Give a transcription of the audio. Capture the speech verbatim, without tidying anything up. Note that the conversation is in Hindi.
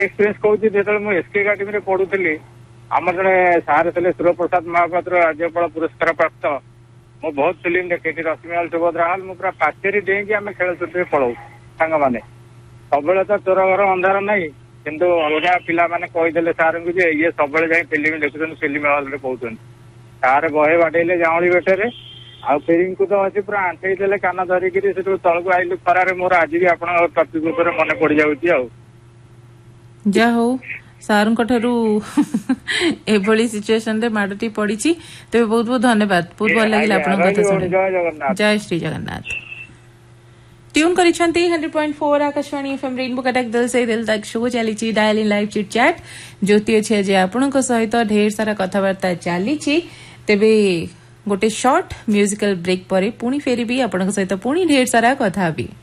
एक्सपीरियंस कहूँ जो एसके एकाडेमी पढ़ुली आम जड़े सार थे सुर प्रसाद महापात्र राज्यपाल पुरस्कार प्राप्त मु बहुत फिल्म देखे रश्मिलाल सुभद्रा हल मुझे पूरा पाचेरी डेईकि आम खेल छुट्टी पढ़ाऊ सांग मैंने सब तो चोर घर अंधार नहीं किंतु अलग पिला मैंने कहीदे सार को ये सब जाए फिल्म देखुन फिल्म हल कहते सार बहे बाडेले जाऊली बेटे आ फेरी को तो अच्छी पूरा आंठे देले कान धरिकी तलक आइलु खरारे मोर आज भी आप टपिक उपर मन पड़ जाऊँ आ जा हो सार एभली सिचुएशन रे माडटी पड़ी तेज बहुत बहुत धन्यवाद बहुत भल लगे आप जय Shri Jagannath tune करिछंती hundred point four Akashvani FM rainbow Cuttack दिल से दिल तक शो चली dial in live chit chat ज्योति अच्छे जे आपणक सहित ढेर सारा कथबार्ता चली तेबे गोटे शॉर्ट म्यूजिकल ब्रेक पर पुणी फेरी भी आपणक सहित पुणी ढेर सारा कथा भी